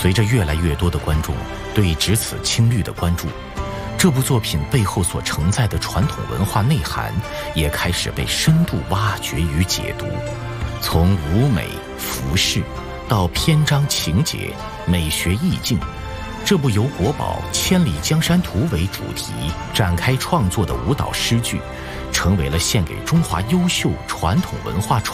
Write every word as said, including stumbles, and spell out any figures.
随着越来越多的观众对只此青绿的关注，这部作品背后所承载的传统文化内涵也开始被深度挖掘与解读。从舞美、服饰到篇章情节、美学意境，这部由国宝《千里江山图》为主题展开创作的舞蹈诗句，成为了献给中华优秀传统文化